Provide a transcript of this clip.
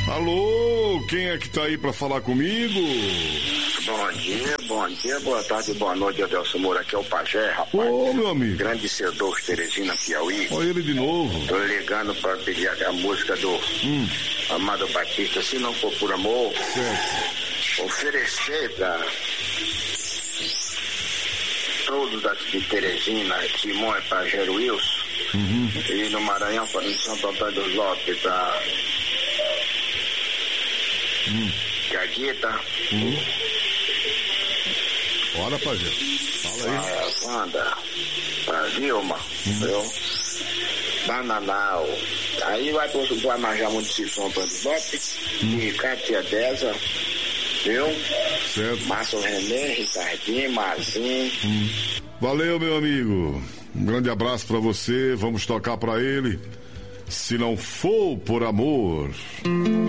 Alô, quem é que tá aí pra falar comigo? Bom dia, boa tarde, boa noite, Adelson Moura, aqui é o Pajé, rapaz. Ô, meu amigo. Grande Cedor, Teresina, Piauí. Olha ele de novo. Tô ligando pra pedir a música do Amado Batista, Se Não For Por Amor. Certo. Oferecer pra todos daqui de Teresina, Timão é Pajé Wilson. E no Maranhão, para em Santo Antônio dos Lopes, pra Gaguita. Bora, Pajé. Fala aí. A Wanda, a Vilma, viu? Bananal. Aí vai arranjar muito esse som para os Lopes. E Cátia Deza, viu? Certo. Márcio René, Ricardinho, Marzinho. Valeu, meu amigo. Um grande abraço pra você. Vamos tocar pra ele. Se Não For Por Amor.